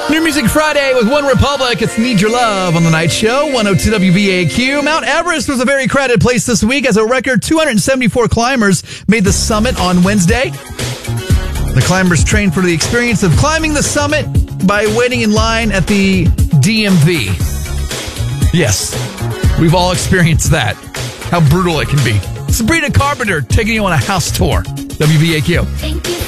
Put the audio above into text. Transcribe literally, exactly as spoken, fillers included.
New Music Friday with One Republic. It's Need Your Love on the Night Show, one oh two W B A Q. Mount Everest was a very crowded place this week as a record two hundred seventy-four climbers made the summit on Wednesday. The climbers trained for the experience of climbing the summit by waiting in line at the D M V. Yes, we've all experienced that. How brutal it can be. Sabrina Carpenter taking you on a house tour. W B A Q. Thank you.